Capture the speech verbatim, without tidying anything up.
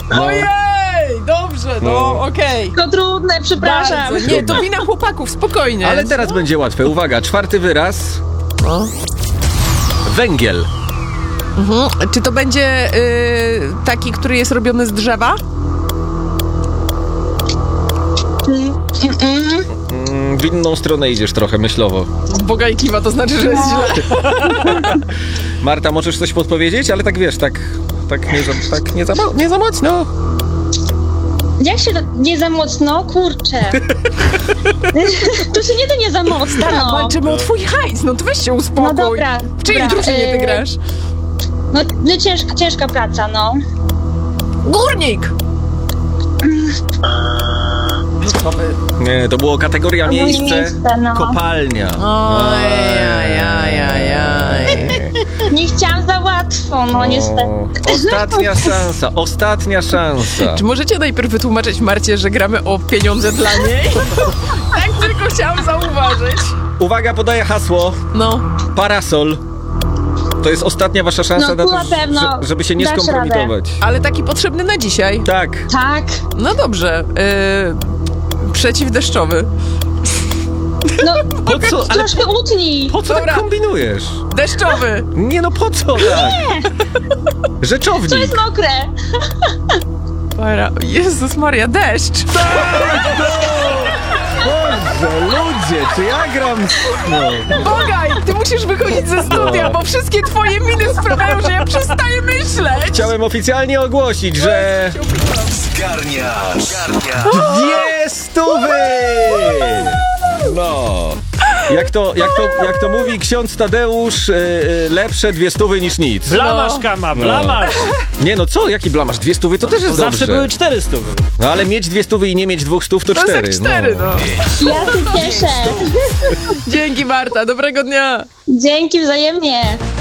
No. Ojej! Dobrze, no, No. okej. To trudne, przepraszam. Bardzo. Nie, to wina chłopaków, spokojnie. Ale teraz będzie łatwe. Uwaga, czwarty wyraz. No. Węgiel. Mhm. Czy to będzie y, taki, który jest robiony z drzewa? Mm, w inną stronę idziesz trochę myślowo. Boga i kiwa, to znaczy, że jest źle. Marta, możesz coś podpowiedzieć? Ale tak wiesz, tak, tak, nie, za, tak nie, za, nie za mocno. Jak się da, nie za mocno? Kurczę. To się nie da nie za mocno. No, Walczymy o twój hajs, no to weź się uspokój. no dobra. W czyjej dobra, drużynie ty y, grasz? No, no ciężka, ciężka praca, no. Górnik! No co wy? Nie, to było kategoria To było miejsce, miejsce, no. kopalnia. Ojej. Nie chciałam za łatwo, no niestety. O, ostatnia szansa, ostatnia szansa. Czy możecie najpierw wytłumaczyć Marcie, że gramy o pieniądze dla niej? Tak tylko chciałam zauważyć. Uwaga, podaję hasło. No. Parasol. To jest ostatnia wasza szansa No, na tu to, na pewno że- żeby się nie dasz skompromitować. Ale taki potrzebny na dzisiaj. Tak. Tak. No dobrze. Yy, przeciwdeszczowy. No, Po co? Ale troszkę utnij. po co Dobra. tak kombinujesz? Deszczowy. Nie no, po co tak? To Rzeczownik. jest mokre. Para. Jezus Maria, deszcz. Boże, ludzie, czy ja gram... No. Bogaj, ty musisz wychodzić ze studia, bo wszystkie twoje miny sprawiają, że ja przestaję myśleć. Chciałem oficjalnie ogłosić, że... Zgarniasz. Zgarniasz. Dwie stówy! No. Jak to, jak to, jak to mówi ksiądz Tadeusz, yy, yy, lepsze dwie stówy niż nic. Blamasz, Kama, blamasz! Nie no, co? Jaki blamasz? Dwie stówy to też jest Zawsze dobrze. były cztery stówy. No ale mieć dwie stówy i nie mieć dwóch stów to To jest cztery. jak cztery, no. Ja się cieszę. Dzięki Marta, dobrego dnia. Dzięki wzajemnie.